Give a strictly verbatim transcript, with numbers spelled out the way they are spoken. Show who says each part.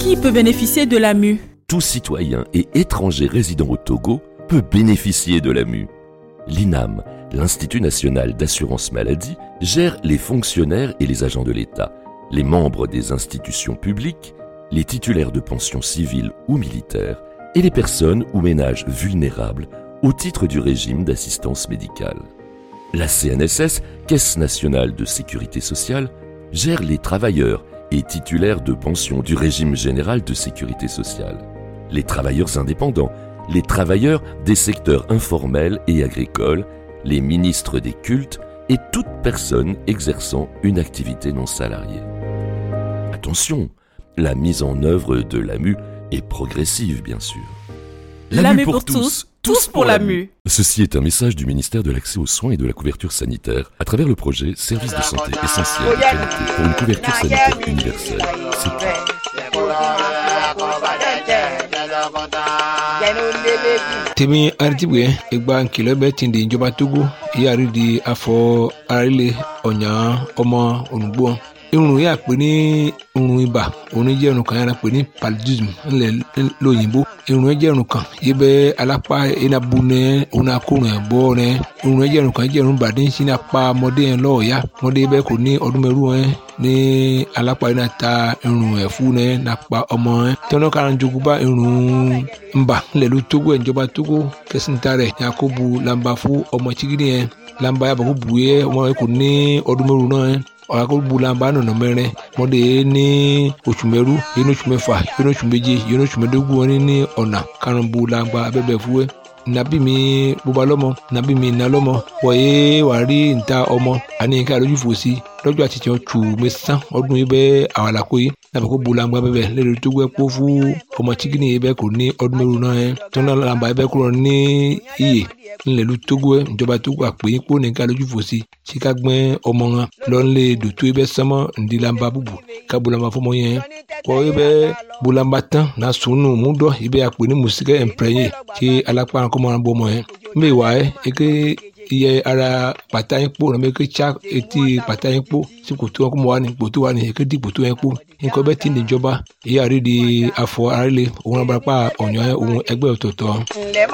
Speaker 1: Qui peut bénéficier de l'A M U?
Speaker 2: Tout citoyen et étranger résidant au Togo peut bénéficier de l'A M U. L'I N A M, l'Institut national d'assurance maladie, gère les fonctionnaires et les agents de l'État, les membres des institutions publiques, les titulaires de pensions civiles ou militaires et les personnes ou ménages vulnérables au titre du régime d'assistance médicale. La C N S S, Caisse nationale de sécurité sociale, gère les travailleurs et titulaires de pensions du régime général de sécurité sociale, les travailleurs indépendants, les travailleurs des secteurs informels et agricoles, les ministres des cultes et toute personne exerçant une activité non salariée. Attention, la mise en œuvre de l'A M U est progressive, bien sûr.
Speaker 1: L'A M U pour tous, tous pour l'A M U.
Speaker 2: Ceci est un message du ministère de l'Accès aux soins et de la couverture sanitaire à travers le projet Service de santé essentiel de qualité pour une couverture sanitaire universelle. C'est tout.
Speaker 3: Temi aritibuye egba nkele be tindi ìjọba Togo yari di afọ arile onya ọmọ onugbo irun ya pè ní irun ibà òun jẹ́ irun kan yàrá pè ní paludism ńlẹ̀ lóyìnbó irun jẹ́ irun kan yìí bẹ́ alápá enabu nẹ òun akórun ẹ̀ bọ́ nẹ irun jẹ́ irun kan jẹ́ irun bàdé sí ní apá ọmọdé yẹn lọ́ọ̀ọ́yá ọmọdé bẹ́ẹ̀ kò ní ọdún mẹ́rù ẹ̀ ní alápá yẹn náà ta irun ẹ̀ fún ẹ̀ nàpa ọmọ ẹ̀ tọ́nà kára jogun bá irun ńbà ńlẹ̀ ló Togo ẹ̀ ìjọba Togo kẹsìntà rẹ̀ yakubu lamba fún ọmọ chigidi yẹn lamba yàbọ̀ kó bu yẹ ọmọ yẹn kò ní ọdún mẹ́rù náà ẹ̀ ọ̀làkọ̀gbọ̀làmbà nọ̀nà mẹ́rin mọ́dé ní oṣù mẹ́rú yẹn ní oṣù mẹ́fà yẹn ní oṣù méje yẹn ní oṣù mẹ́dógún wọn ní ọ̀nà karùnbọ̀làmbà abẹ́bẹ̀ fúwẹ́ nàbí mi bóba lọ́mọ nàbí mi nà lọ́mọ wọ̀nyé wà rí níta ọmọ àní nǹkan àlójú fò sí lọ́jọ́ àtijọ́ tù mẹ́sàn ọdún yìí bẹ́ẹ̀ àwàlàkó yìí nàbẹ̀ kó bọ̀làmbà bẹ́bẹ̀ lẹ́rìí tó gbẹ́ kó fún ọmọ chikini yìí bẹ́ẹ̀ kò ní ọdún mẹ́rù náà yẹn tọ́nà làǹbà yìí bẹ́ẹ̀ kúrò ní iyè ńlẹ̀lú Togo ẹ̀ ìjọba Togo àpèyìn kó nìkan lójú fò sí sika gbẹ́ ọmọ wọn lọ́nlé dòtó ibẹ̀ sánmọ́ ndílamba búbu ká bolamba fọmọ yẹn kọ́ ibẹ̀ bolamba tán na sunu múdọ̀ ibẹ̀ àpè ní musikẹ́ ẹ̀mpẹ́yẹ tí alápá kọ́ máa bọ́ ọmọ yẹn mbẹ́ wà ẹ́ eke iye ara pàtà yín kpó nàbẹ́ eke tsa etí pàtà yín kpó sí kòtò wọn kó mọ wà ní kòtò wà ní eke di kòtò yẹn kpó nǹkan bẹ́ẹ̀ tí ní ìjọba ìyá rí di afọ arílẹ̀ òun abarapá ọ̀nyọ́ òun ẹgbẹ́ ọ̀tọ̀ọ̀tọ̀.